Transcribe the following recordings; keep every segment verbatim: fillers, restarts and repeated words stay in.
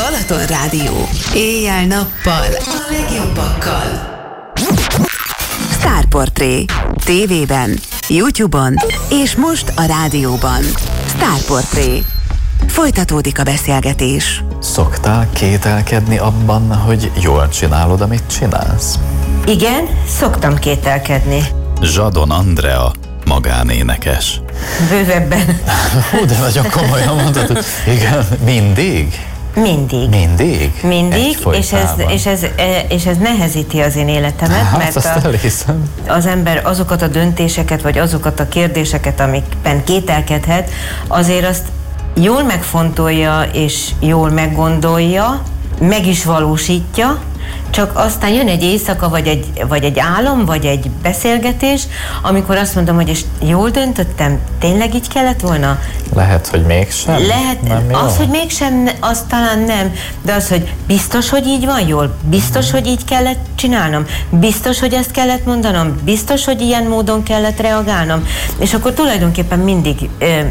Balaton Rádió. Éjjel-nappal a legjobbakkal. Sztárportré. Tévében, YouTube-on és most a rádióban. Sztárportré. Folytatódik a beszélgetés. Szoktál kételkedni abban, hogy jól csinálod, amit csinálsz? Igen, szoktam kételkedni. Zsadon Andrea, magánénekes. Bővebben. Hú, de nagyon komolyan mondtad, hogy igen, mindig? Mindig. Mindig? Mindig, és ez, és, ez, és ez nehezíti az én életemet, hát, mert a, az ember azokat a döntéseket, vagy azokat a kérdéseket, amikben kételkedhet, azért azt jól megfontolja, és jól meggondolja, meg is valósítja, csak aztán jön egy éjszaka, vagy egy, vagy egy álom, vagy egy beszélgetés, amikor azt mondom, hogy és jól döntöttem, tényleg így kellett volna? Lehet, hogy mégsem. Lehet, nem az, hogy mégsem, az talán nem, de az, hogy biztos, hogy így van jól, biztos, mm. hogy így kellett csinálnom, biztos, hogy ezt kellett mondanom, biztos, hogy ilyen módon kellett reagálnom, és akkor tulajdonképpen mindig ö, ö,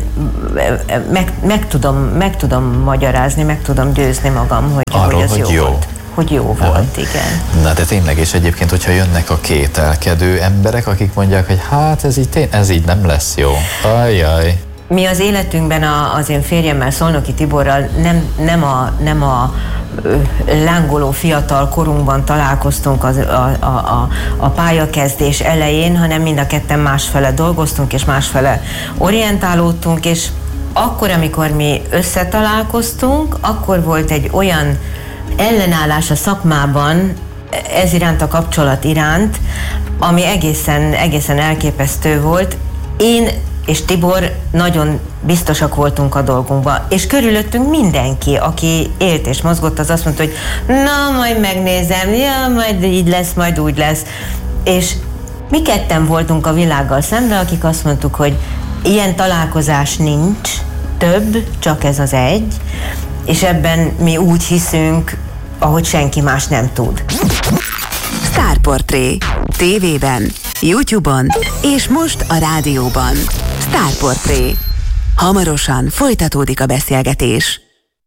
meg, meg, tudom, meg tudom magyarázni, meg tudom győzni magam, hogy, arról, hogy ez hogy jó, jó volt. Hogy jó Aha. volt, igen. Na de tényleg, és egyébként, hogyha jönnek a kételkedő emberek, akik mondják, hogy hát ez így, tény, ez így nem lesz jó. Ajjaj. Mi az életünkben a, az én férjemmel, Szolnoki Tiborral nem, nem a, nem a ö, lángoló fiatal korunkban találkoztunk az, a, a, a, a pályakezdés elején, hanem mind a ketten másfele dolgoztunk, és másfele orientálódtunk, és akkor, amikor mi összetalálkoztunk, akkor volt egy olyan ellenállás a szakmában ez iránt, a kapcsolat iránt, ami egészen, egészen elképesztő volt. Én és Tibor nagyon biztosak voltunk a dolgunkban, és körülöttünk mindenki, aki élt és mozgott, az azt mondta, hogy na, majd megnézem, ja, majd így lesz, majd úgy lesz. És mi ketten voltunk a világgal szemben, akik azt mondtuk, hogy ilyen találkozás nincs, több, csak ez az egy, és ebben mi úgy hiszünk, ahogy senki más nem tud. Sztárportré. Tévében, YouTube-on és most a rádióban. Sztárportré. Hamarosan folytatódik a beszélgetés.